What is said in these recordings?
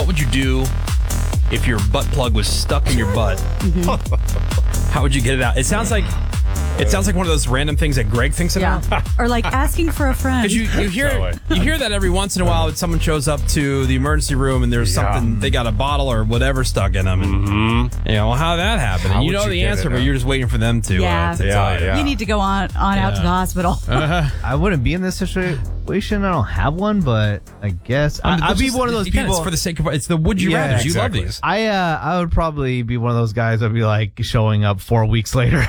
what would you do if your butt plug was stuck in your butt? How would you get it out? It sounds like one of those random things that Greg thinks about. Or like asking for a friend. Because you hear that every once in a while that someone shows up to the emergency room and there's something, they got a bottle or whatever stuck in them. And, how did that happen? And you know the answer, but you're just waiting for them to tell you. You need to go on out to the hospital. I wouldn't be in this situation. I don't have one, but I guess I'd be one of those people. It's for the sake of it's the would you rather. You love these. I would probably be one of those guys that'd be like showing up 4 weeks later.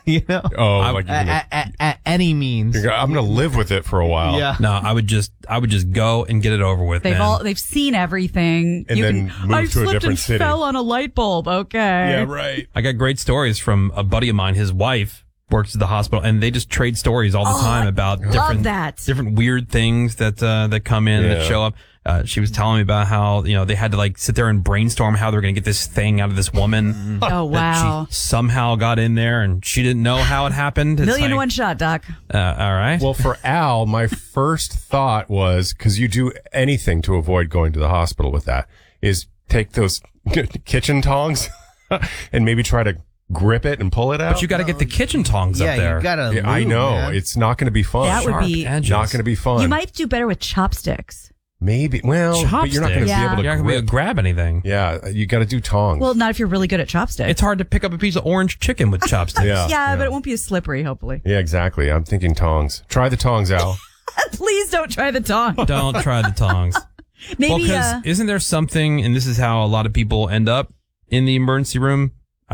At any means. I'm going to live with it for a while. Yeah. No, I would just go and get it over with. They've seen everything. And then move to a different city. Fell on a light bulb. Okay. Yeah, right. I got great stories from a buddy of mine. His wife works at the hospital, and they just trade stories all the time about different weird things that come in that show up. She was telling me about how they had to sit there and brainstorm how they're going to get this thing out of this woman. Oh wow! She somehow got in there, and she didn't know how it happened. Million to one shot, Doc. All right. Well, for Al, my first thought was, because you do anything to avoid going to the hospital with that, is take those kitchen tongs and maybe try to grip it and pull it out. But you got to get the kitchen tongs up there. You gotta I know. Man. It's not going to be fun. That would be not going to be fun. You might do better with chopsticks. Maybe. Well, but you're not going to be able to You're not going to grab anything. Yeah, you got to do tongs. Well, not if you're really good at chopsticks. It's hard to pick up a piece of orange chicken with chopsticks. Yeah, but it won't be as slippery, hopefully. Yeah, exactly. I'm thinking tongs. Try the tongs, Al. Please don't try the tongs. Don't try the tongs. Maybe. Because isn't there something, and this is how a lot of people end up in the emergency room?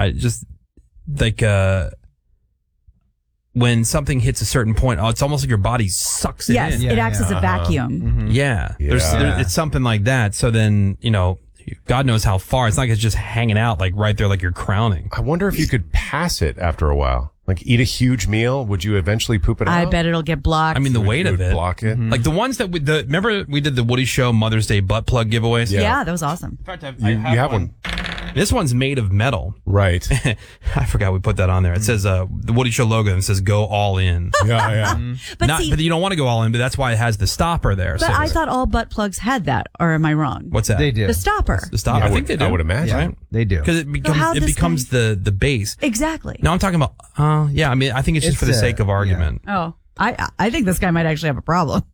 When something hits a certain point, it's almost like your body sucks it in. Yes, it acts as a vacuum. Mm-hmm. Yeah. It's something like that. So then, God knows how far. It's not like it's just hanging out right there like you're crowning. I wonder if you could pass it after a while. Like eat a huge meal. Would you eventually poop it out? I bet it'll get blocked. I mean, the weight of it. Block it. Like the ones that remember we did the Woody Show Mother's Day butt plug giveaways? Yeah, that was awesome. In fact, you have one. This one's made of metal. Right. I forgot we put that on there. It says the Woody Show logo and it says go all in. Yeah. But you don't want to go all in, but that's why it has the stopper there. But I thought all butt plugs had that, or am I wrong? What's that? They do. The stopper. The stopper. I think they do. I would imagine. Right? They do. Because it becomes the base. Exactly. No, I'm talking about, I think it's just for the sake of argument. Oh, I think this guy might actually have a problem.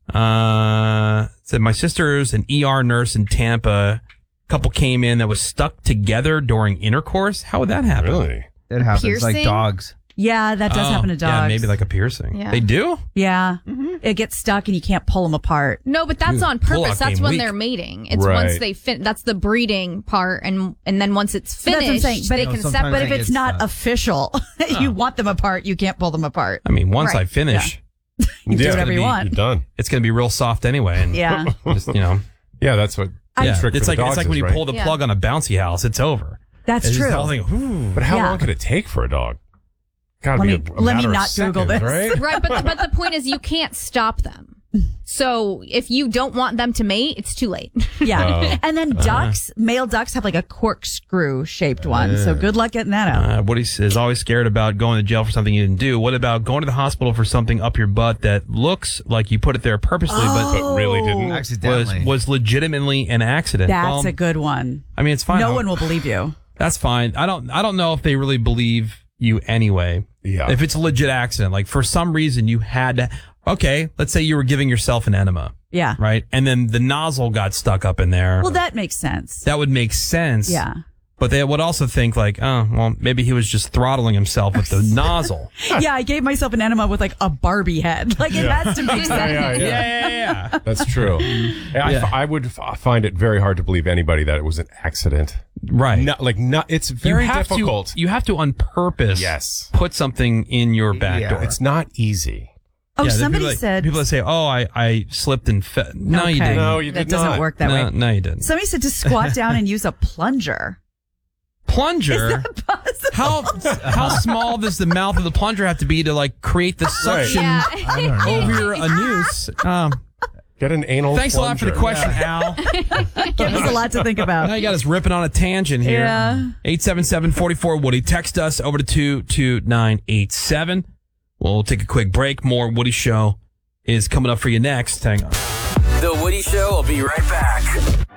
Said my sister's an ER nurse in Tampa. Couple came in that was stuck together during intercourse. How would that happen? Really? It happens Piercing? like dogs. Yeah, that does happen to dogs. Yeah, maybe like a piercing. Yeah. They do? Yeah. Mm-hmm. It gets stuck and you can't pull them apart. No, but that's on pull-out purpose. That's game when weak. they're mating. It's Right. once they that's the breeding part, and then once it's But that's finished, what I'm saying. But they it- can sometimes separate. But if it it's gets not stuck. official, you want them apart, you can't pull them apart. I mean, once Right. I finish, You do whatever you want. You're done. it's going to be real soft anyway. And Yeah. just, Yeah, that's what. yeah. trick for It's the like dogs when is, you right? pull the plug on a bouncy house. It's over. That's It's just true. the whole thing, ooh. But how Yeah. long could it take for a dog? Gotta be a let me matter of not Google seconds, this. right? Right, but the point is you can't stop them. So if you don't want them to mate, it's too late. Yeah. And then male ducks have like a corkscrew shaped one. So good luck getting that out. Woody is always scared about going to jail for something you didn't do. What about going to the hospital for something up your butt that looks like you put it there purposely, But really didn't. Accidentally. was legitimately an accident? That's a good one. I mean, it's fine. No one will believe you. That's fine. I don't know if they really believe you anyway. Yeah. If it's a legit accident, like for some reason you had to, okay, let's say you were giving yourself an enema, Yeah. right? And then the nozzle got stuck up in there. Well, that makes sense. That would make sense. Yeah. But they would also think like, oh, well, maybe he was just throttling himself with the nozzle. Yeah, I gave myself an enema with like a Barbie head. Like it has to make sense. Yeah. That's true. I would find it very hard to believe anybody that it was an accident. Right. It's very difficult. You have to on purpose put something in your back door. It's not easy. Oh, Yeah, somebody said. people that say, "Oh, I slipped and fell." No, you Okay. didn't. No, you that did doesn't not. work that no, way. no, you didn't. Somebody said to squat down and use a plunger. Plunger. How small does the mouth of the plunger have to be to like create the suction Yeah. over your anus? Get an anal Thanks a lot for the plunger. question, Al. Give us a lot to think about. Now you got us ripping on a tangent here. Yeah. 877-44-WOODY. Text us over to 22987. We'll take a quick break. More Woody Show is coming up for you next. Hang on. The Woody Show will be right back.